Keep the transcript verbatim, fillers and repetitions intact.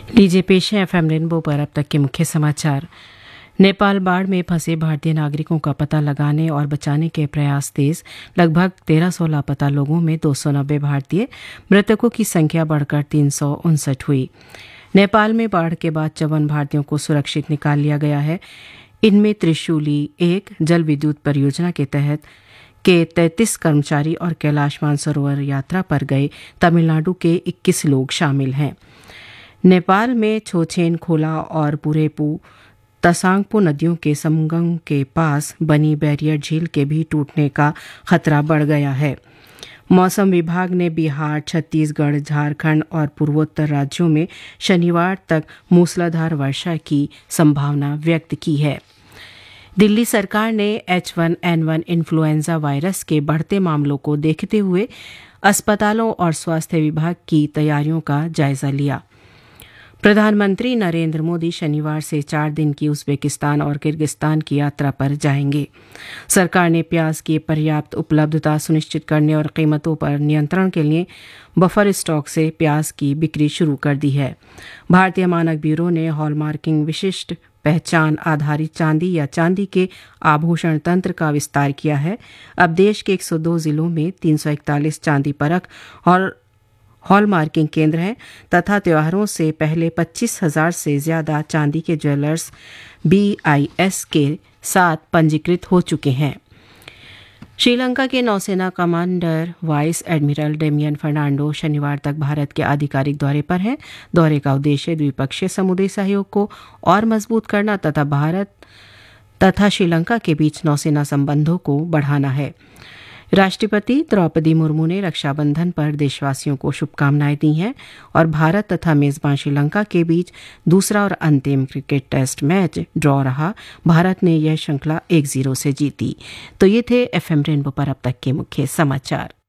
लीजिए पेश है एफएम रेनबो पर अब तक के मुख्य समाचार। नेपाल बाढ़ में फंसे भारतीय नागरिकों का पता लगाने और बचाने के प्रयास तेज। लगभग तेरह सौ लापता लोगों में दो सौ नब्बे भारतीय, मृतकों की संख्या बढ़कर तीन सौ उनसठ हुई। नेपाल में बाढ़ के बाद चौवन भारतीयों को सुरक्षित निकाल लिया गया है। इनमें त्रिशूली एक जल विद्युत परियोजना के तहत के तैंतीस कर्मचारी और कैलाश मानसरोवर यात्रा पर गए तमिलनाडु के इक्कीस लोग शामिल हैं। नेपाल में छोछेन खोला और पुरेपू तसांगपू नदियों के संगम के पास बनी बैरियर झील के भी टूटने का खतरा बढ़ गया है। मौसम विभाग ने बिहार, छत्तीसगढ़, झारखंड और पूर्वोत्तर राज्यों में शनिवार तक मूसलाधार वर्षा की संभावना व्यक्त की है। दिल्ली सरकार ने H one N one influenza virus के बढ़ते मामलों को देखते हुए अस्पतालों और स्वास्थ्य विभाग की तैयारियों का जायजा लिया। प्रधानमंत्री नरेंद्र मोदी शनिवार से चार दिन की उज्बेकिस्तान और किर्गिस्तान की यात्रा पर जाएंगे। सरकार ने प्याज की पर्याप्त उपलब्धता सुनिश्चित करने और कीमतों पर नियंत्रण के लिए बफर स्टॉक से प्याज की बिक्री शुरू कर दी है। भारतीय मानक ब्यूरो ने हॉलमार्किंग विशिष्ट पहचान आधारित चांदी या चांदी के आभूषण तंत्र का विस्तार किया है। अब देश के एक सौ दो जिलों में तीन सौ इकतालीस चांदी परख और हॉलमार्किंग केंद्र हैं तथा त्योहारों से पहले पच्चीस हजार से ज्यादा चांदी के ज्वेलर्स बी आई एस के साथ पंजीकृत हो चुके हैं। श्रीलंका के नौसेना commander vice admiral Damien Fernando शनिवार तक भारत के आधिकारिक दौरे पर हैं। दौरे का उद्देश्य द्विपक्षीय समुद्री सहयोग को और मजबूत करना तथा भारत तथा श्रीलंका के बीच नौसेना संबंधों को बढ़ाना है। राष्ट्रपति द्रौपदी मुर्मू ने रक्षाबंधन पर देशवासियों को शुभकामनाएं दी हैं और भारत तथा मेजबान श्रीलंका के बीच दूसरा और अंतिम क्रिकेट टेस्ट मैच ड्रॉ रहा। भारत ने यह श्रृंखला एक जीरो से जीती। तो ये थे एफएम रेनबो पर अब तक के मुख्य समाचार।